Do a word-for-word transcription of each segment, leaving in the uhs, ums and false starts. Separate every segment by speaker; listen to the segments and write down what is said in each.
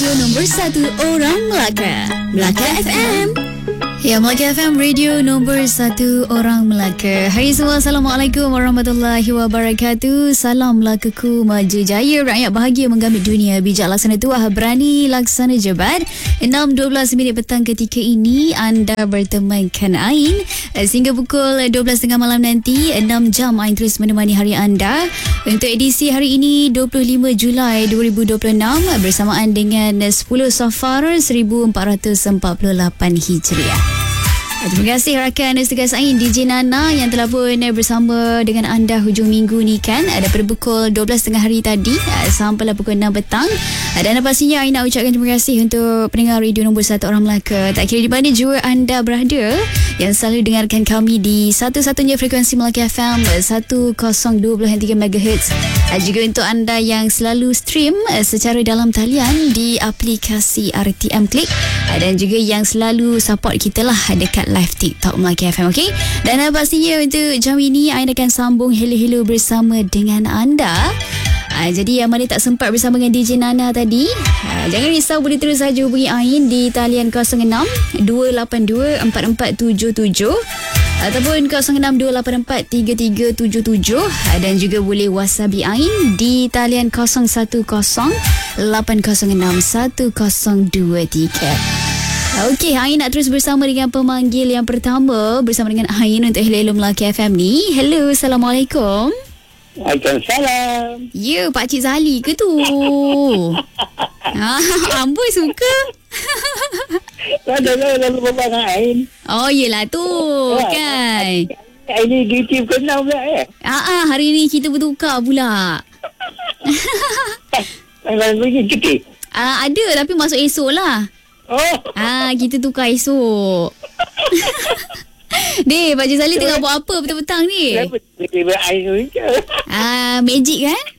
Speaker 1: radio nombor satu orang Melaka. Melaka F M. Ya, Melaka F M, radio nombor satu orang Melaka. Hai semua, Assalamualaikum warahmatullahi wabarakatuh. Salam Melakaku maju jaya, rakyat bahagia menggamit dunia, bijak laksana tuah, berani laksana jebat. enam dua belas minit petang ketika ini anda bertemankan Ain sehingga pukul dua belas tiga puluh malam nanti. Enam jam Ain terus menemani hari anda untuk edisi hari ini dua puluh lima Julai dua ribu dua puluh enam bersamaan dengan sepuluh Safar seribu empat ratus empat puluh lapan Hijriah. Terima kasih rakan dan setugas Ain D J Nana yang telah pun bersama dengan anda hujung minggu ni kan, daripada pukul dua belas tengah hari tadi sampailah pukul enam petang. Dan pastinya Ain nak ucapkan terima kasih untuk pendengar radio nombor satu orang Melaka. Tak kira di mana jua anda berada yang selalu dengarkan kami di satu-satunya frekuensi Melaka F M seratus dua puluh tiga megahertz. Juga untuk anda yang selalu stream secara dalam talian di aplikasi R T M Click, dan juga yang selalu support kita lah dekat live TikTok Melaka F M, okey? Dan uh, pastinya untuk jam ini Ain akan sambung hello-hello bersama dengan anda. Uh, jadi yang mana tak sempat bersama dengan D J Nana tadi, uh, jangan risau, boleh terus saja hubungi Ain di talian kosong enam dua lapan dua empat empat tujuh tujuh ataupun kosong enam dua lapan empat tiga tiga tujuh tujuh, dan juga boleh WhatsApp Ain di talian kosong satu kosong lapan kosong enam satu kosong dua tiga. Okey, Ain nak terus bersama dengan pemanggil yang pertama bersama dengan Ain untuk Hello Melaka F M ni. Hello, Assalamualaikum.
Speaker 2: Waalaikumsalam.
Speaker 1: Ya, Pak Cik Zali ke tu? ah, amboi suka.
Speaker 2: Ada lah lalu berbual dengan Ain.
Speaker 1: Oh, yelah tu oh, kan.
Speaker 2: Ain ni duty pukul enam pula eh.
Speaker 1: Ah, ah, hari ni kita bertukar pula.
Speaker 2: Kalau pergi cuti?
Speaker 1: Ah, ada tapi masuk esok lah.
Speaker 2: Oh.
Speaker 1: Ah, kita tukar esok. Deh, Pak Cik Salih tengah buat apa petang-petang ni?
Speaker 2: Tiba-tiba air tu.
Speaker 1: Ah, magic kan?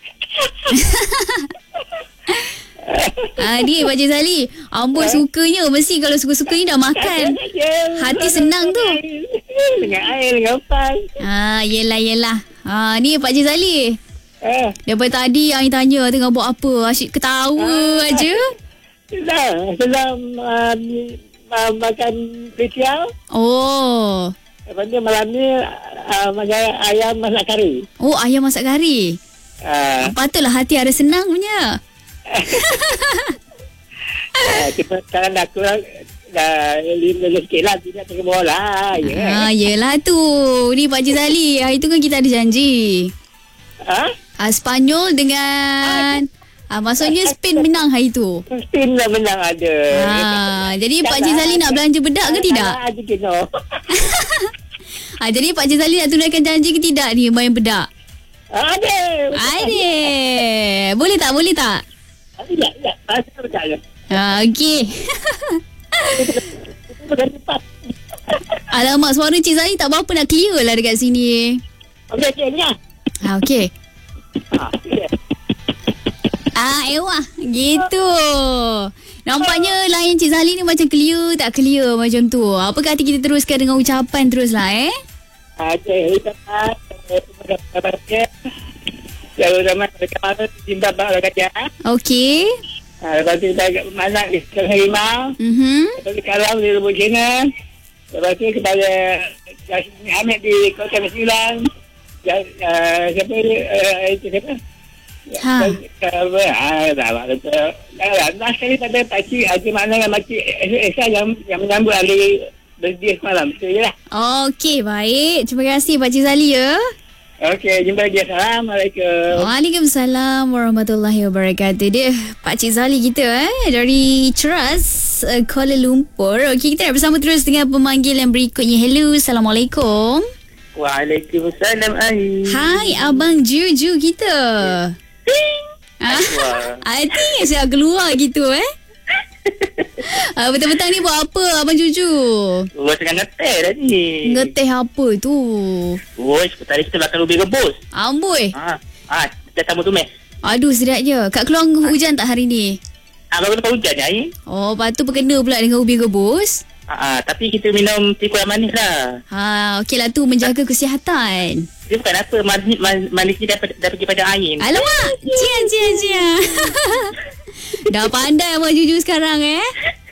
Speaker 1: ah, dia Pak Cik Salih. Amboi sukanya. Mesti kalau suka-suka ni dah makan. Hati senang tu.
Speaker 2: Dengan air, dengan pas.
Speaker 1: Ah, yelah, yelah. Ah, ni Pak Cik Salih.
Speaker 2: Eh.
Speaker 1: Daripada tadi Ain tanya tengah buat apa. Asyik ketawa ah. aja.
Speaker 2: Sedang, sedang uh, uh, makan pecial.
Speaker 1: Oh.
Speaker 2: Lepas tu malam ni uh, makan ayam masak kari.
Speaker 1: Oh, ayam masak kari. Uh. Patutlah hati ada senang punya.
Speaker 2: uh, kita sekarang dah kurang dah lima sikit lah. Tidak tengah bola.
Speaker 1: Ya. Ah, yelah tu. Ni Pak Cik Zali. Hari tu kan kita ada janji.
Speaker 2: Ha?
Speaker 1: Ah, Spanyol dengan... Ah, maksudnya Spain menang hari tu.
Speaker 2: Spain dah menang ada.
Speaker 1: Ah, jadi Pak Cik Zali nak belanja bedak ke tidak?
Speaker 2: Ada kena.
Speaker 1: ah, jadi Pak Cik Zali nak tunaikan janji ke tidak ni main bedak?
Speaker 2: Ada.
Speaker 1: Ada. Boleh tak? Boleh tak?
Speaker 2: Ada. Ada. Ada bedak je.
Speaker 1: Ah, okey. Alamak, suara Cik Zali tak berapa nak clear lah dekat sini.
Speaker 2: Okey, okey, ni.
Speaker 1: Ah, okey.
Speaker 2: Ah, okey.
Speaker 1: Ah, ewah. Gitu. Nampaknya lain Cik Zali ni macam clear tak clear macam tu. Apakah hati kita teruskan dengan ucapan terus lah eh?
Speaker 2: Okey, kita terima Selamat dekat mana Zimbab Bang Raja.
Speaker 1: Okey.
Speaker 2: Ah, lepas tu kita masak di Harimau.
Speaker 1: Mhm.
Speaker 2: Lepas tu karam di Lubuk Cina. Lepas tu kepada Hamid di Kota Sembilan. Uh, siapa ni? Uh, siapa?
Speaker 1: Ha.
Speaker 2: Ah, dah lah. Dah sekali pada Pakcik Haji Makna dengan Makcik Esa yang yang menyambut hari berdia semalam. Betul je lah.
Speaker 1: Okey, baik. Terima kasih Pak Cik Zali ya.
Speaker 2: Okey, jumpa lagi. Assalamualaikum.
Speaker 1: Waalaikumsalam warahmatullahi wabarakatuh. Dia Pak Cik Zali kita eh dari Ceras, uh, Kuala Lumpur. Okey, kita nak bersama terus dengan pemanggil yang berikutnya. Hello, Assalamualaikum.
Speaker 2: Waalaikumsalam.
Speaker 1: Hai, Abang Juju kita.
Speaker 2: Ting.
Speaker 1: Ah, I think saya keluar gitu eh. Ah, petang-petang ni buat apa Abang Juju?
Speaker 2: Oh, tengah ngeteh tadi.
Speaker 1: Ngeteh apa tu?
Speaker 2: Oh, tadi kita makan ubi rebus.
Speaker 1: Amboi.
Speaker 2: Ha. Ah, kita tamu tu meh.
Speaker 1: Aduh, sedapnya. Kat Keluang hujan tak hari ni?
Speaker 2: Ah, baru lepas hujan ni.
Speaker 1: Oh, lepas tu berkena pula dengan ubi rebus.
Speaker 3: Uh, tapi kita minum teh kurang manis lah.
Speaker 1: Ha, okey lah tu menjaga kesihatan.
Speaker 3: Dia bukan apa, manis, manisnya dah, dah pergi pada angin.
Speaker 1: Alamak, cia cia cia. Dah pandai Abang Juju sekarang eh.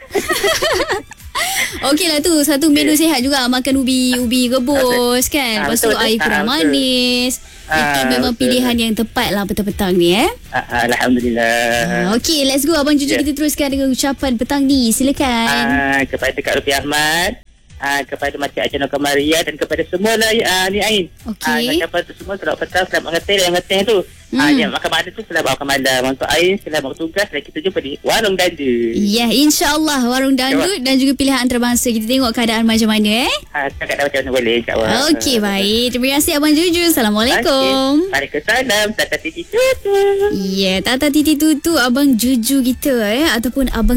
Speaker 1: Okey lah tu, satu menu okay. sihat juga, makan ubi ubi rebus kan. Lepas tu air kurang ha, manis. Itu uh, memang betul. Pilihan yang tepat lah petang-petang ni eh.
Speaker 3: Uh, Alhamdulillah.
Speaker 1: Uh, Okey, let's go Abang Juju, yeah. Kita teruskan dengan ucapan petang ni. Silakan.
Speaker 3: Uh, kepada Kak Rupi Ahmad, uh, kepada Makcik Ajana Kamaria dan kepada semua lah uh, ni Ain.
Speaker 1: Okey.
Speaker 3: Uh, ucapan tu semua selamat petang, selamat mengetih dan mengetih tu. Hmm. Ah, yang makan malam tu selamat makan malam. Untuk Ain selamat bertugas dan kita jumpa di Warung Dandut.
Speaker 1: Ya, yeah, insya-Allah Warung Dandut dan juga pilihan antarabangsa. Kita tengok keadaan macam mana eh.
Speaker 3: Ah, keadaan macam mana boleh insya-Allah.
Speaker 1: Okey, baik. Terima kasih Abang Juju. Assalamualaikum.
Speaker 3: Okay. Waalaikumsalam. Tata Titi Tutu.
Speaker 1: Ya, yeah, Tata Titi Tutu Abang Juju kita eh ataupun Abang